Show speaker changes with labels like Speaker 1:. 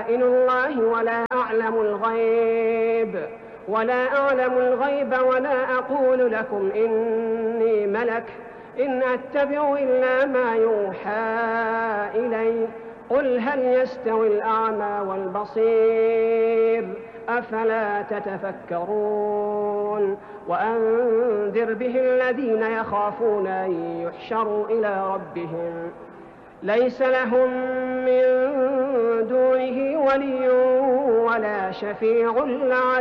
Speaker 1: خزائن الله ولا أعلم الغيب ولا أقول لكم إني ملك إن أتبع إلا ما يوحى إلي قل هل يستوي الأعمى والبصير أفلا تتفكرون وأنذر به الذين يخافون أن يحشروا إلى ربهم ليس لهم من دونه ولي ولا شفيع